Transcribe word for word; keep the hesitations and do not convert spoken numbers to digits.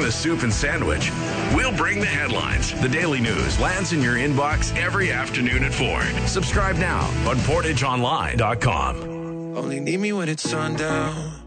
a soup and sandwich. We'll bring the headlines. The Daily News lands in your inbox every afternoon at Ford. Subscribe now on portage online dot com. Only need me when it's sundown.